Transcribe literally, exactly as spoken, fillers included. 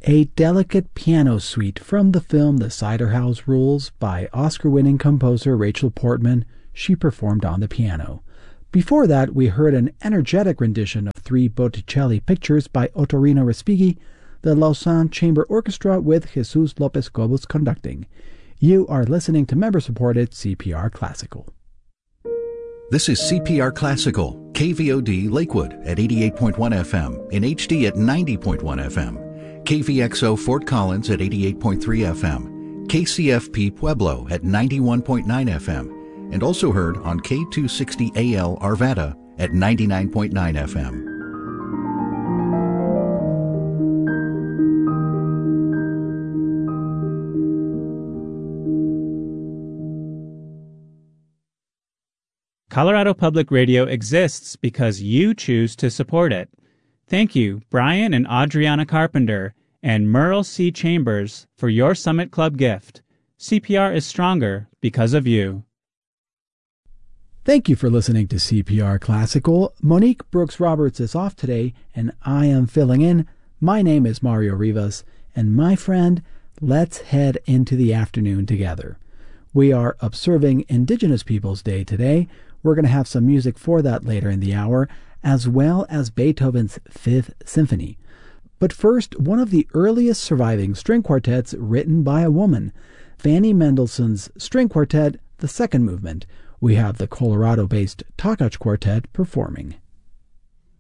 a delicate piano suite from the film The Cider House Rules by Oscar-winning composer Rachel Portman. She performed on the piano. Before that, we heard an energetic rendition of three Botticelli pictures by Ottorino Respighi, the Lausanne Chamber Orchestra with Jesus Lopez Cobos conducting. You are listening to member-supported C P R Classical. This is C P R Classical, K V O D Lakewood at eighty-eight point one F M, in H D at ninety point one F M, K V X O Fort Collins at eighty-eight point three F M, K C F P Pueblo at ninety-one point nine F M, and also heard on K two sixty A L Arvada at ninety-nine point nine F M. Colorado Public Radio exists because you choose to support it. Thank you, Brian and Adriana Carpenter and Merle C. Chambers, for your Summit Club gift. C P R is stronger because of you. Thank you for listening to C P R Classical. Monique Brooks-Roberts is off today, and I am filling in. My name is Mario Rivas, and my friend, let's head into the afternoon together. We are observing Indigenous Peoples Day today. We're going to have some music for that later in the hour, as well as Beethoven's Fifth Symphony. But first, one of the earliest surviving string quartets written by a woman, Fanny Mendelssohn's String Quartet, the second movement. We have the Colorado-based Takach Quartet performing.